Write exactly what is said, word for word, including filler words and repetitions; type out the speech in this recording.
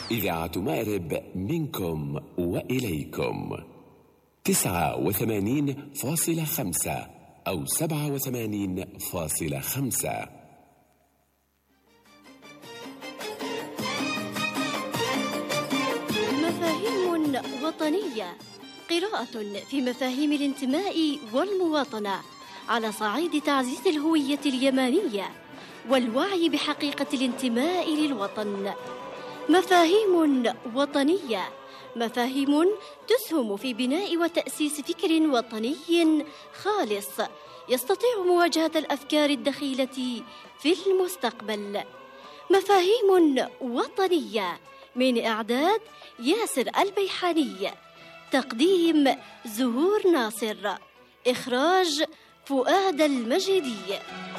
إذاعة مأرب منكم وإليكم تسعة وثمانين فاصلة خمسة أو سبعة وثمانين فاصلة خمسة. مفاهيم وطنية، قراءة في مفاهيم الانتماء والمواطنة على صعيد تعزيز الهوية اليمانية والوعي بحقيقة الانتماء للوطن. مفاهيم وطنية، مفاهيم تسهم في بناء وتأسيس فكر وطني خالص يستطيع مواجهة الأفكار الدخيلة في المستقبل. مفاهيم وطنية من إعداد ياسر البيحاني، تقديم زهور ناصر، إخراج فؤاد المجيدي.